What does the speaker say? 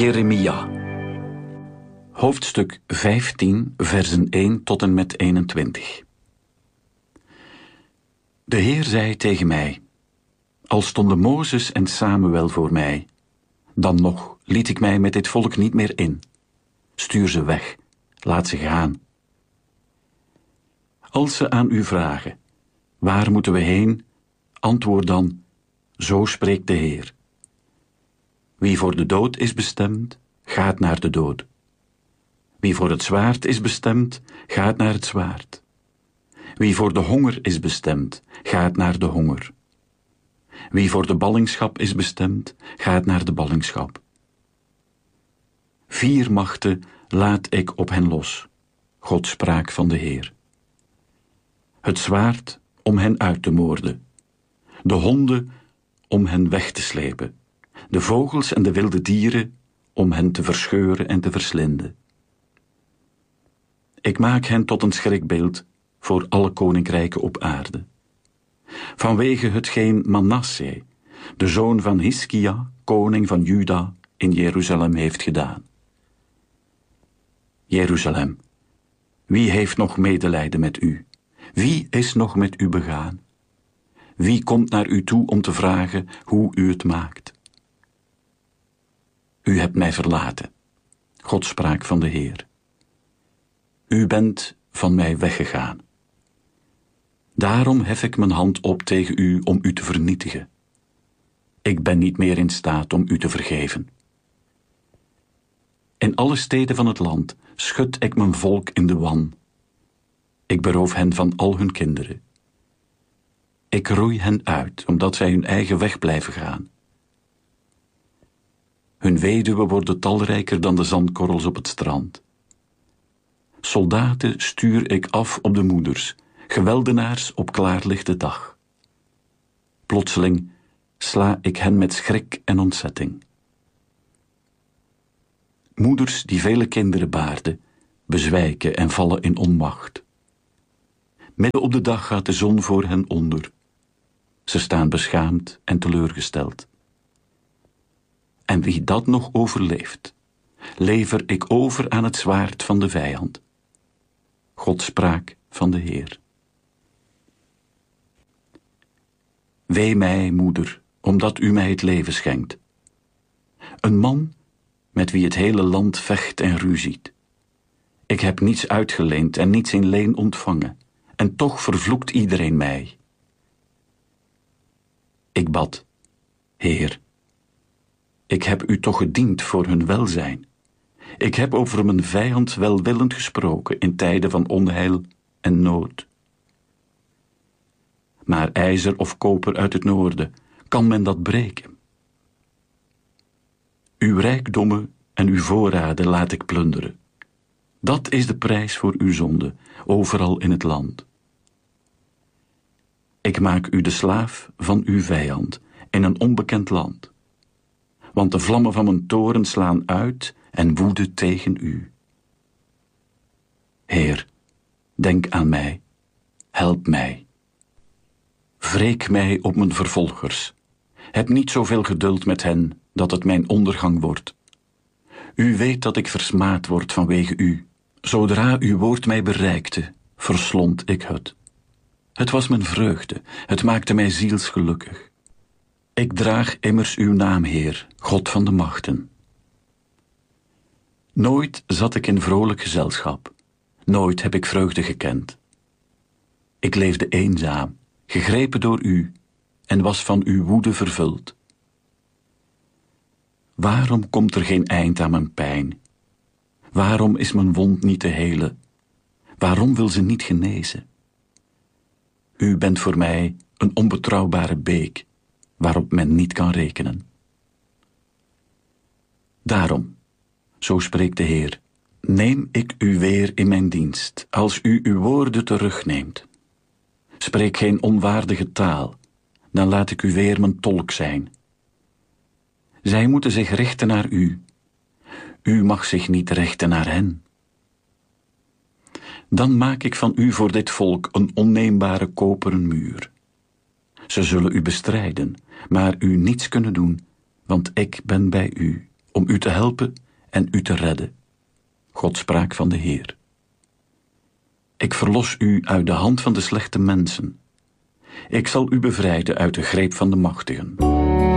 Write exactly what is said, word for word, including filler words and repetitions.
Jeremia. Hoofdstuk vijftien, versen één tot en met eenentwintig. De Heer zei tegen mij: al stonden Mozes en Samuel voor mij, dan nog liet ik mij met dit volk niet meer in. Stuur ze weg, laat ze gaan. Als ze aan u vragen: waar moeten we heen? Antwoord dan: zo spreekt de Heer. Wie voor de dood is bestemd, gaat naar de dood. Wie voor het zwaard is bestemd, gaat naar het zwaard. Wie voor de honger is bestemd, gaat naar de honger. Wie voor de ballingschap is bestemd, gaat naar de ballingschap. Vier machten laat ik op hen los. God spraak van de Heer. Het zwaard om hen uit te moorden. De honden om hen weg te slepen. De vogels en de wilde dieren om hen te verscheuren en te verslinden. Ik maak hen tot een schrikbeeld voor alle koninkrijken op aarde. Vanwege hetgeen Manasse, de zoon van Hiskia, koning van Juda, in Jeruzalem heeft gedaan. Jeruzalem, wie heeft nog medelijden met u? Wie is nog met u begaan? Wie komt naar u toe om te vragen hoe u het maakt? U hebt mij verlaten, God spraak van de Heer. U bent van mij weggegaan. Daarom hef ik mijn hand op tegen u om u te vernietigen. Ik ben niet meer in staat om u te vergeven. In alle steden van het land schud ik mijn volk in de wan. Ik beroof hen van al hun kinderen. Ik roei hen uit, omdat zij hun eigen weg blijven gaan. Hun weduwen worden talrijker dan de zandkorrels op het strand. Soldaten stuur ik af op de moeders, geweldenaars op klaarlichte dag. Plotseling sla ik hen met schrik en ontzetting. Moeders die vele kinderen baarden, bezwijken en vallen in onmacht. Midden op de dag gaat de zon voor hen onder. Ze staan beschaamd en teleurgesteld. En wie dat nog overleeft, lever ik over aan het zwaard van de vijand. God spraak van de Heer. Wee mij, moeder, omdat u mij het leven schenkt. Een man met wie het hele land vecht en ruziet. Ik heb niets uitgeleend en niets in leen ontvangen, en toch vervloekt iedereen mij. Ik bad: Heer, ik heb u toch gediend voor hun welzijn. Ik heb over mijn vijand welwillend gesproken in tijden van onheil en nood. Maar ijzer of koper uit het noorden, kan men dat breken? Uw rijkdommen en uw voorraden laat ik plunderen. Dat is de prijs voor uw zonde, overal in het land. Ik maak u de slaaf van uw vijand in een onbekend land. Want de vlammen van mijn toren slaan uit en woeden tegen u. Heer, denk aan mij, help mij. Wreek mij op mijn vervolgers. Heb niet zoveel geduld met hen, dat het mijn ondergang wordt. U weet dat ik versmaad word vanwege u. Zodra uw woord mij bereikte, verslond ik het. Het was mijn vreugde, het maakte mij zielsgelukkig. Ik draag immers uw naam, Heer, God van de machten. Nooit zat ik in vrolijk gezelschap, nooit heb ik vreugde gekend. Ik leefde eenzaam, gegrepen door u, en was van uw woede vervuld. Waarom komt er geen eind aan mijn pijn? Waarom is mijn wond niet te helen? Waarom wil ze niet genezen? U bent voor mij een onbetrouwbare beek, waarop men niet kan rekenen. Daarom, zo spreekt de Heer, neem ik u weer in mijn dienst, als u uw woorden terugneemt. Spreek geen onwaardige taal, dan laat ik u weer mijn tolk zijn. Zij moeten zich richten naar u. U mag zich niet richten naar hen. Dan maak ik van u voor dit volk een onneembare koperen muur. Ze zullen u bestrijden, maar u niets kunnen doen, want ik ben bij u om u te helpen en u te redden. God sprak van de Heer. Ik verlos u uit de hand van de slechte mensen. Ik zal u bevrijden uit de greep van de machtigen.